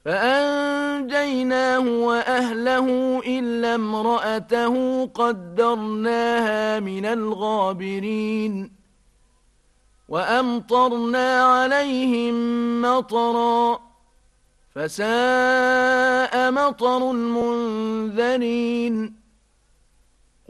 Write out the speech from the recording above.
فأنجيناه وأهله إلا امرأته قدرناها من الغابرين وأمطرنا عليهم مطرا فساء مطر المنذرين